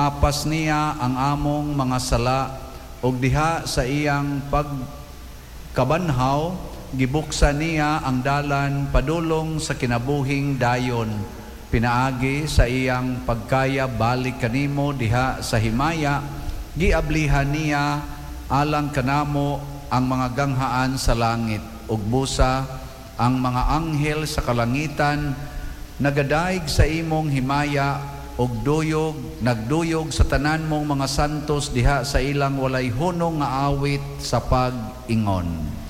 Apas niya ang among mga sala, ug diha sa iyang pagkabanhaw, gibuksan niya ang dalan padulong sa kinabuhing dayon. Pinaagi sa iyang pagkaya balik kanimo diha sa himaya, giablihan niya alang kanamo ang mga ganghaan sa langit, ug busa ang mga anghel sa kalangitan, nagadaig sa imong himaya, og nagduyog sa tanan mong mga santos diha sa ilang walay hunong nga awit sa pag-ingon.